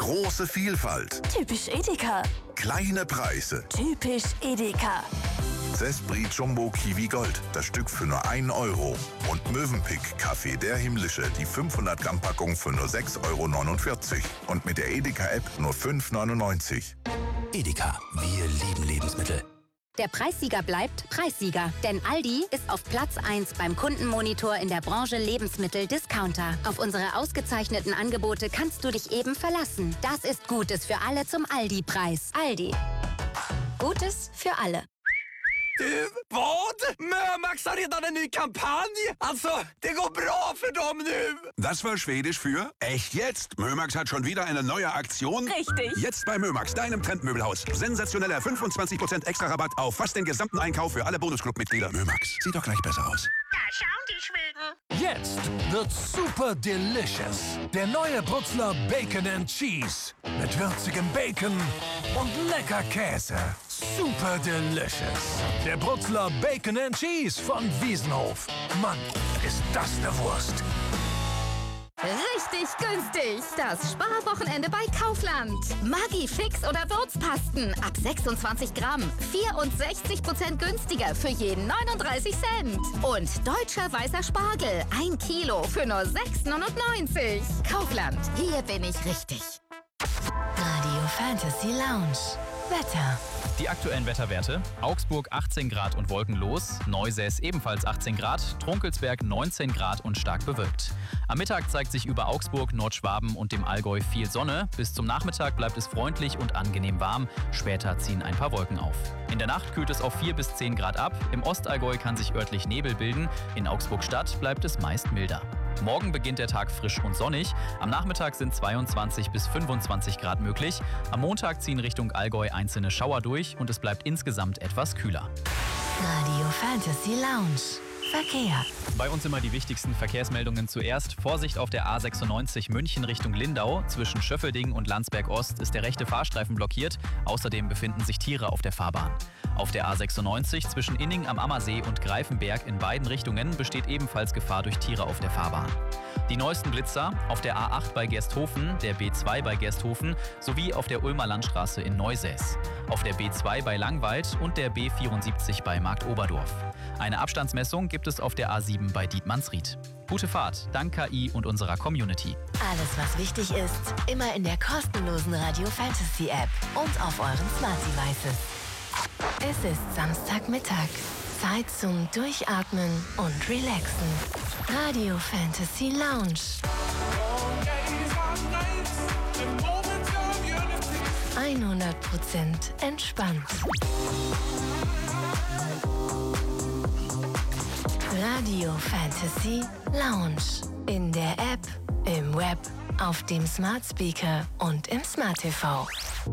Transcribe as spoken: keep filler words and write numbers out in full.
Große Vielfalt. Typisch Edeka. Kleine Preise. Typisch Edeka. Zespri Jumbo Kiwi Gold, das Stück für nur einen Euro. Und Mövenpick Kaffee der Himmlische, die fünfhundert Gramm Packung für nur sechs Euro neunundvierzig. Und mit der Edeka-App nur fünf neunundneunzig. Edeka, wir lieben Lebensmittel. Der Preissieger bleibt Preissieger, denn Aldi ist auf Platz eins beim Kundenmonitor in der Branche Lebensmittel-Discounter. Auf unsere ausgezeichneten Angebote kannst du dich eben verlassen. Das ist Gutes für alle zum Aldi-Preis. Aldi. Gutes für alle. Du, vad? Mömax har redan en ny kampanj! Alltså, det går bra för dem nu! Das war Schwedisch für echt jetzt. Mömax hat schon wieder eine neue Aktion. Richtig. Jetzt bei Mömax, deinem Trendmöbelhaus. Sensationeller fünfundzwanzig Prozent extra Rabatt auf fast den gesamten Einkauf für alle Bonusclub-Mitglieder. Mömax, sieht doch gleich besser aus. Da schauen die Schweden. Jetzt wird super delicious. Der neue Brutzler Bacon and Cheese. Mit würzigem Bacon und lecker Käse. Super delicious. Der Brutzler Bacon and Cheese von Wiesenhof. Mann, ist das eine Wurst. Richtig günstig. Das Sparwochenende bei Kaufland. Maggi Fix oder Würzpasten ab sechsundzwanzig Gramm. vierundsechzig Prozent günstiger für jeden neununddreißig Cent. Und deutscher weißer Spargel. Ein Kilo für nur sechs neunundneunzig. Kaufland. Hier bin ich richtig. Radio Fantasy Lounge. Wetter. Die aktuellen Wetterwerte: Augsburg achtzehn Grad und wolkenlos, Neusäß ebenfalls achtzehn Grad, Trunkelsberg neunzehn Grad und stark bewölkt. Am Mittag zeigt sich über Augsburg, Nordschwaben und dem Allgäu viel Sonne. Bis zum Nachmittag bleibt es freundlich und angenehm warm. Später ziehen ein paar Wolken auf. In der Nacht kühlt es auf vier bis zehn Grad ab. Im Ostallgäu kann sich örtlich Nebel bilden. In Augsburg-Stadt bleibt es meist milder. Morgen beginnt der Tag frisch und sonnig. Am Nachmittag sind zweiundzwanzig bis fünfundzwanzig Grad möglich. Am Montag ziehen Richtung Allgäu einzelne Schauer durch und es bleibt insgesamt etwas kühler. Radio Fantasy Lounge. Verkehr. Bei uns immer die wichtigsten Verkehrsmeldungen zuerst. Vorsicht auf der A sechsundneunzig München Richtung Lindau. Zwischen Schöffelding und Landsberg Ost ist der rechte Fahrstreifen blockiert. Außerdem befinden sich Tiere auf der Fahrbahn. Auf der A sechsundneunzig zwischen Inning am Ammersee und Greifenberg in beiden Richtungen besteht ebenfalls Gefahr durch Tiere auf der Fahrbahn. Die neuesten Blitzer auf der A acht bei Gersthofen, der B zwei bei Gersthofen sowie auf der Ulmer Landstraße in Neusäß. Auf der B zwei bei Langwald und der B vierundsiebzig bei Marktoberdorf. Eine Abstandsmessung gibt es auf der A sieben bei Dietmannsried. Gute Fahrt, dank K I und unserer Community. Alles, was wichtig ist, immer in der kostenlosen Radio Fantasy App und auf euren Smart Devices. Es ist Samstagmittag. Zeit zum Durchatmen und Relaxen. Radio Fantasy Lounge. hundert Prozent entspannt. Radio Fantasy Lounge. In der App, im Web, auf dem Smart Speaker und im Smart T V.